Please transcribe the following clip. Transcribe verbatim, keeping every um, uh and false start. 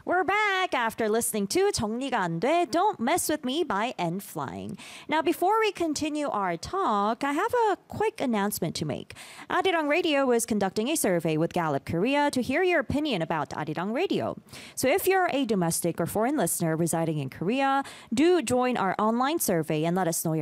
We're back after listening to 정리가 안 돼, Don't Mess With Me by N-Flying. Now, before we continue our talk, I have a quick announcement to make. Arirang Radio is conducting a survey with Gallup Korea to hear your opinion about Arirang Radio. So if you're a domestic or foreign listener residing in Korea, do join our online survey and let us know your